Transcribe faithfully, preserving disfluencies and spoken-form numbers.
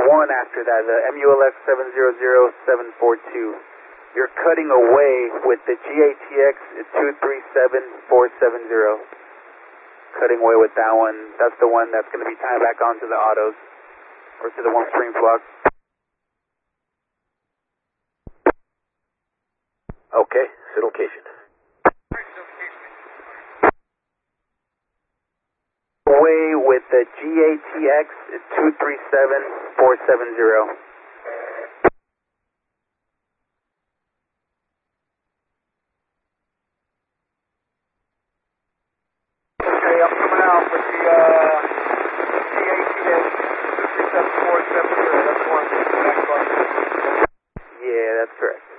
one after that, the M U L X seven zero zero seven four two. You're cutting away with the G A T X two three seven four seven zero. Cutting away with that one. That's the one that's going to be tied back onto the autos, or to the one stream flock. Okay, sit location. Away with the G A T X two three seven four seven zero. Okay, I'm coming out with the uh, G A T X two three seven four seven zero. That's one. Yeah, that's correct.